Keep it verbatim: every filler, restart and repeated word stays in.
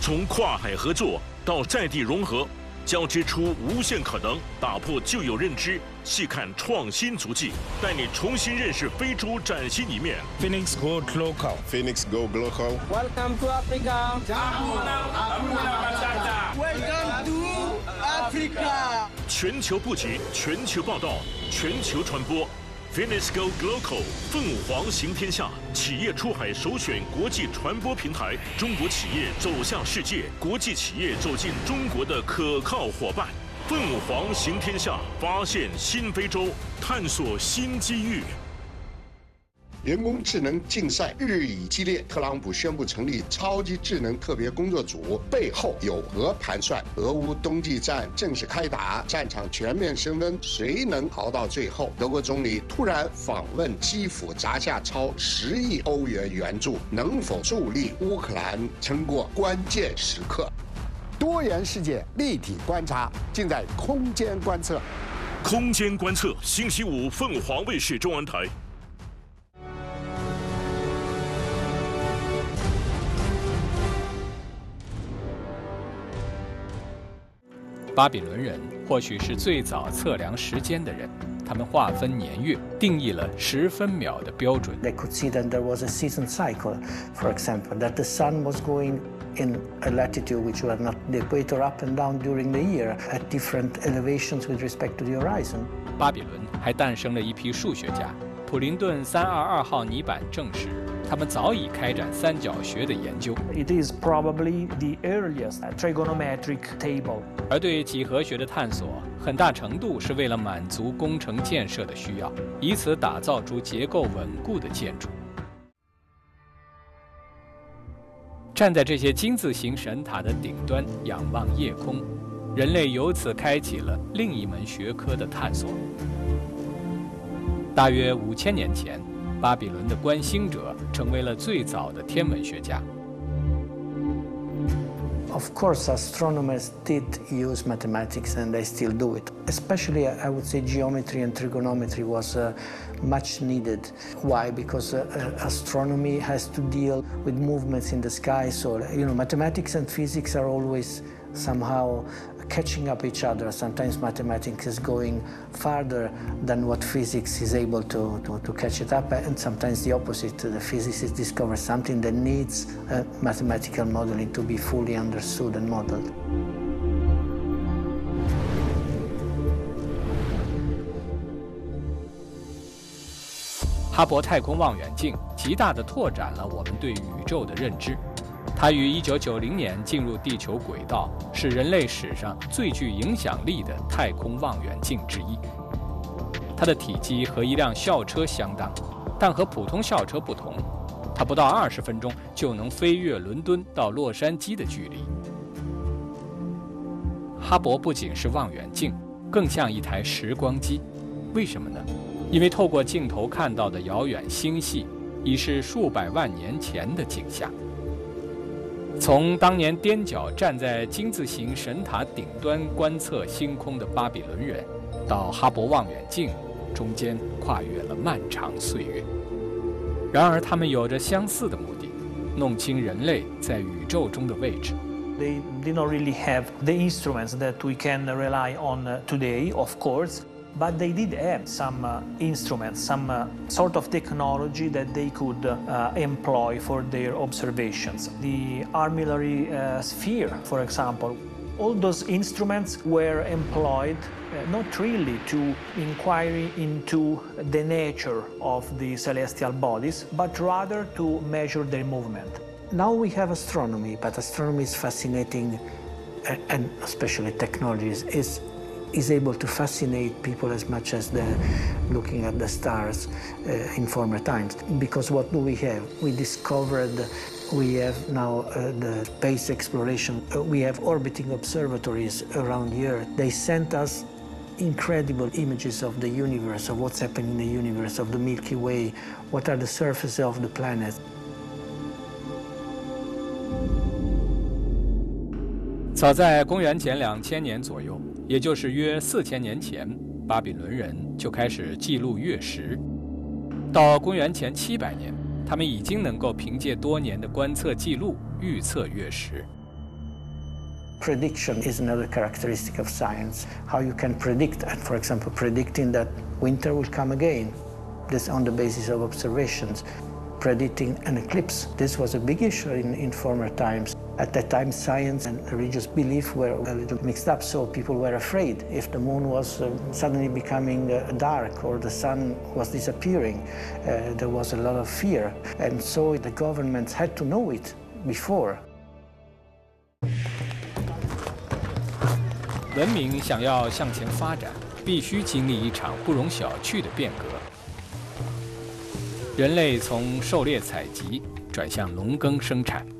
从跨海合作到在地融合，交织出无限可能，打破旧有认知，细看创新足迹，带你重新认识非洲崭新一面。 Phoenix Go Global. Phoenix Go Global. Welcome to Africa. Welcome to Africa. 全球布局，全球报道，全球传播。Phoenix Go Global 凤凰行天下，企业出海首选国际传播平台，中国企业走向世界，国际企业走进中国的可靠伙伴。凤凰行天下，发现新非洲，探索新机遇。 人工智能竞赛日益激烈，特朗普宣布成立超级智能特别工作组，背后有何盘算？俄乌冬季战正式开打，战场全面升温，谁能熬到最后？德国总理突然访问基辅，砸下超十亿欧元援助，能否助力乌克兰撑过关键时刻？ 多元世界立体观察，尽在空间观测。 空间观测，星期五凤凰卫视中文台。 巴比伦人或许是最早测量时间的人，他们划分年月，定义了十分秒的标准。 They could see that there was a season cycle, for example, that the sun was going in a latitude which was not the equator up and down during the year at different elevations with respect to the horizon. 巴比伦还诞生了一批数学家，普林顿三二二号泥板证实，他们早已开展三角学的研究。 It is probably the earliest trigonometric table. 而对几何学的探索，很大程度是为了满足工程建设的需要，以此打造出结构稳固的建筑。站在这些金字形神塔的顶端，仰望夜空，人类由此开启了另一门学科的探索。大约五千年前，巴比伦的观星者成为了最早的天文学家。 Of course, astronomers did use mathematics, and they still do it. Especially, I would say, geometry and trigonometry was uh, much needed. Why? Because uh, uh, astronomy has to deal with movements in the sky. So, you know, mathematics and physics are always somehow catching up each other. Sometimes mathematics is going farther than what physics is able to, to, to catch it up, and sometimes the opposite. The physicists discover something that needs uh, mathematical modeling to be fully understood and modeled. 哈勃太空望远镜极大地拓展了我们对宇宙的认知。 它于一九九零年进入地球轨道，是人类史上最具影响力的太空望远镜之一。它的体积和一辆校车相当，但和普通校车不同，它不到二十分钟就能飞越伦敦到洛杉矶的距离。哈勃不仅是望远镜，更像一台时光机。为什么呢？因为透过镜头看到的遥远星系，已是数百万年前的景象。 从当年踮脚站在金字形神塔顶端观测星空的巴比伦人，到哈勃望远镜，中间跨越了漫长岁月。然而，他们有着相似的目的：弄清人类在宇宙中的位置。 They did not really have the instruments that we can rely on today, of course. But they did have some uh, instruments, some uh, sort of technology that they could uh, employ for their observations. The armillary uh, sphere, for example, all those instruments were employed uh, not really to inquiry into the nature of the celestial bodies, but rather to measure their movement. Now we have astronomy, but astronomy is fascinating, and especially technologies is. is able to fascinate people as much as the looking at the stars uh, in former times. Because what do we have? We discovered, we have now uh, the space exploration. Uh, we have orbiting observatories around the Earth. They sent us incredible images of the universe, of what's happening in the universe, of the Milky Way, what are the surfaces of the planets. 早在公元前两千年左右，也就是约四千年前，巴比伦人就开始记录月食。到公元前七百年，他们已经能够凭借多年的观测记录预测月食。 Prediction is another characteristic of science. How you can predict, and for example, predicting that winter will come again. This on the basis of observations. Predicting an eclipse. This was a big issue in, in former times. At that time, science and religious belief were a little mixed up, so people were afraid. If the moon was uh, suddenly becoming uh, dark or the sun was disappearing, uh, there was a lot of fear. And so the governments had to know it before. 文明想要向前发展，必须经历一场不容小觑的变革。人类从狩猎采集转向农耕生产。